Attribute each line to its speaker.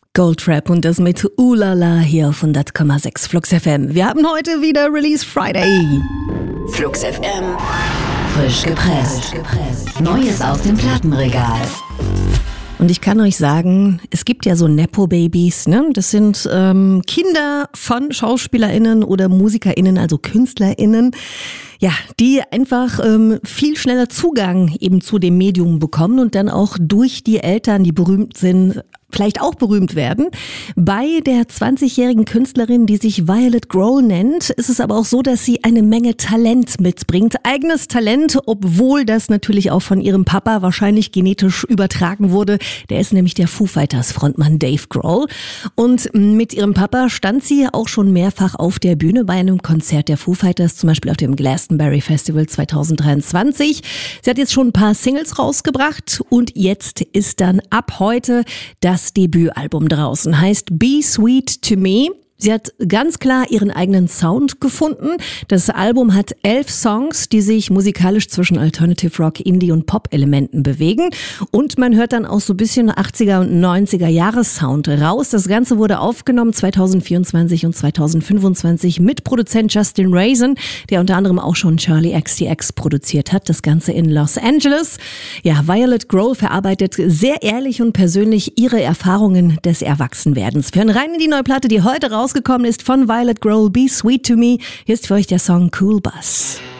Speaker 1: Goldtrap und das mit Ulala hier auf 100,6 Flux FM. Wir haben heute wieder Release Friday.
Speaker 2: Flux FM. Frisch gepresst. Neues aus dem Plattenregal.
Speaker 1: Und ich kann euch sagen, es gibt ja so Nepo-Babys, ne? Das sind Kinder von SchauspielerInnen oder MusikerInnen, also KünstlerInnen, ja, die einfach viel schneller Zugang eben zu dem Medium bekommen und dann auch durch die Eltern, die berühmt sind, vielleicht auch berühmt werden. Bei der 20-jährigen Künstlerin, die sich Violet Grohl nennt, ist es aber auch so, dass sie eine Menge Talent mitbringt. Eigenes Talent, obwohl das natürlich auch von ihrem Papa wahrscheinlich genetisch übertragen wurde. Der ist nämlich der Foo Fighters Frontmann Dave Grohl. Und mit ihrem Papa stand sie auch schon mehrfach auf der Bühne bei einem Konzert der Foo Fighters, zum Beispiel auf dem Glastonbury Festival 2023. Sie hat jetzt schon ein paar Singles rausgebracht und jetzt ist dann ab heute das Debütalbum draußen, heißt Be Sweet to Me. Sie hat ganz klar ihren eigenen Sound gefunden. Das Album hat 11 Songs, die sich musikalisch zwischen Alternative Rock, Indie und Pop-Elementen bewegen. Und man hört dann auch so ein bisschen 80er und 90er Jahres-Sound raus. Das Ganze wurde aufgenommen 2024 und 2025 mit Produzent Justin Raisin, der unter anderem auch schon Charli XCX produziert hat. Das Ganze in Los Angeles. Ja, Violet Grohl verarbeitet sehr ehrlich und persönlich ihre Erfahrungen des Erwachsenwerdens. Wir hören rein in die neue Platte, die heute rausgekommen ist von Violet Grohl, Be Sweet to Me. Hier ist für euch der Song Cool Bus.